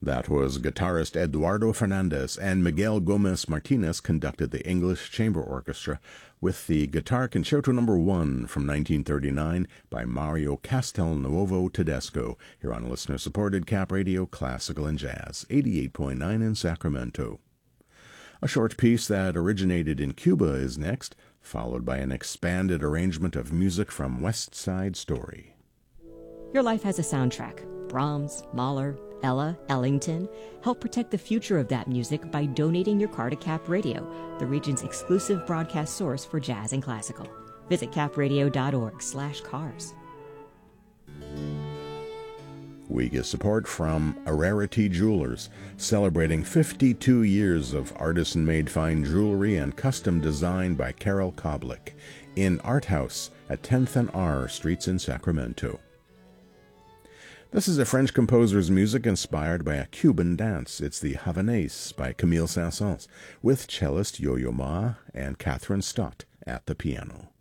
That was guitarist Eduardo Fernandez, and Miguel Gomez Martinez conducted the English Chamber Orchestra with the Guitar Concerto No. 1 from 1939 by Mario Castelnuovo Tedesco, here on listener-supported Cap Radio Classical and Jazz, 88.9 in Sacramento. A short piece that originated in Cuba is next, followed by an expanded arrangement of music from West Side Story. Your life has a soundtrack. Brahms, Mahler, Ella, Ellington. Help protect the future of that music by donating your car to Cap Radio, the region's exclusive broadcast source for jazz and classical. Visit capradio.org/cars. We get support from Ararity Jewelers, celebrating 52 years of artisan-made fine jewelry and custom design by Carol Koblik in Art House at 10th and R Streets in Sacramento. This is a French composer's music inspired by a Cuban dance. It's the Havanaise by Camille Saint-Saëns, with cellist Yo-Yo Ma and Catherine Stott at the piano.